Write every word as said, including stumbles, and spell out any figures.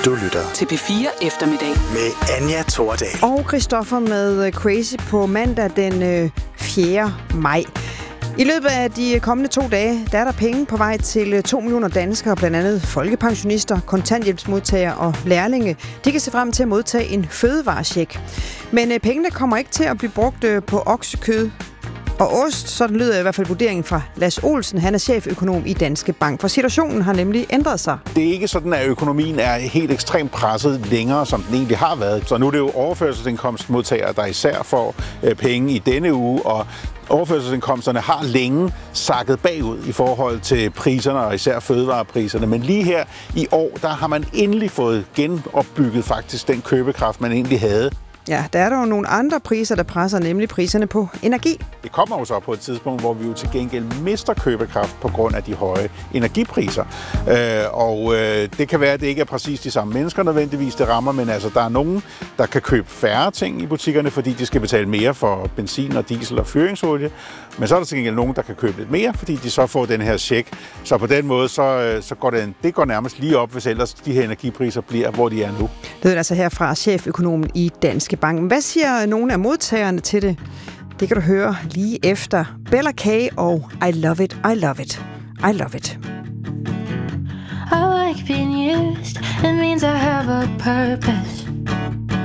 Du lytter til P fire Eftermiddag med Anja Thordal og Christoffer med Crazy på mandag den fjerde maj. I løbet af de kommende to dage, der er der penge på vej til to millioner danskere, blandt andet folkepensionister, kontanthjælpsmodtagere og lærlinge. De kan se frem til at modtage en fødevarecheck. Men pengene kommer ikke til at blive brugt på oksekød og ost. Sådan lyder i hvert fald vurderingen fra Lars Olsen. Han er cheføkonom i Danske Bank. For situationen har nemlig ændret sig. Det er ikke sådan, at økonomien er helt ekstremt presset længere, som den egentlig har været. Så nu er det jo overførselsindkomstmodtagere, der især får penge i denne uge, og overførselsindkomsterne har længe sakket bagud i forhold til priserne, og især fødevarepriserne. Men lige her i år, der har man endelig fået genopbygget faktisk den købekraft, man egentlig havde. Ja, der er der jo nogle andre priser, der presser, nemlig priserne på energi. Det kommer jo så på et tidspunkt, hvor vi jo til gengæld mister købekraft på grund af de høje energipriser. Øh, og øh, det kan være, at det ikke er præcis de samme mennesker nødvendigvis, det rammer, men altså, der er nogen, der kan købe færre ting i butikkerne, fordi de skal betale mere for benzin og diesel og fyringsolie. Men så er der til gengæld nogen, der kan købe lidt mere, fordi de så får den her check. Så på den måde, så, så går det, det går nærmest lige op, hvis ellers de her energipriser bliver, hvor de er nu. Det er altså her fra cheføkonomen i Danske Bank. Hvad siger nogle af modtagerne til det? Det kan du høre lige efter Bella K og I Love It, I Love It, I Love It. I like being used, it means I have a purpose.